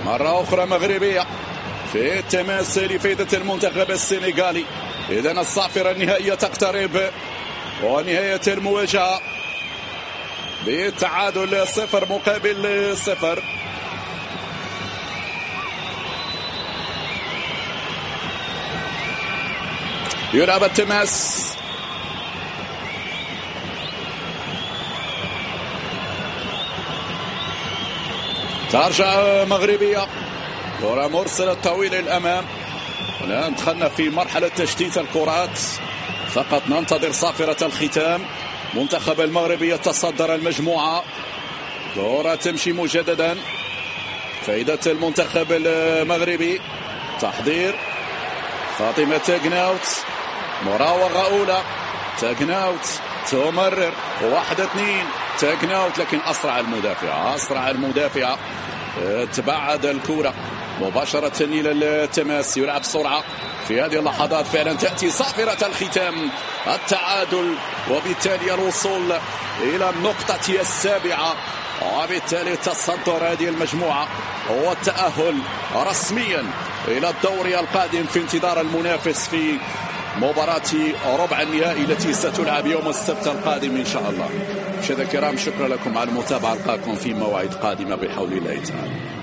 مرة أخرى مغربية في التماس لفائدة المنتخب السنغالي. إذن الصافرة النهائية تقترب ونهاية المواجهة بالتعادل 0-0. يلعب التماس ترجع مغربية، كرة مرسلة طويلة للأمام. الآن دخلنا في مرحلة تشتيت الكرات، فقط ننتظر صافرة الختام. منتخب المغربي يتصدر المجموعة، كرة تمشي مجددا، فائدة المنتخب المغربي. تحضير فاطمة تاغناوت، مراوغة أولى، تاغناوت تمرر 1-2، تاغناوت لكن أسرع المدافع تبعد الكرة مباشرة إلى التماس. يلعب بسرعة في هذه اللحظات، فعلا تأتي صافرة الختام، التعادل وبالتالي الوصول إلى النقطة 7، وبالتالي تصدر هذه المجموعة والتأهل رسميا إلى الدوري القادم في انتظار المنافس في مباراة ربع النهائي التي ستلعب يوم السبت القادم إن شاء الله. مشاهدينا الكرام، شكرا لكم على المتابعة، ألقاكم في مواعيد قادمة بحول الله تعالى.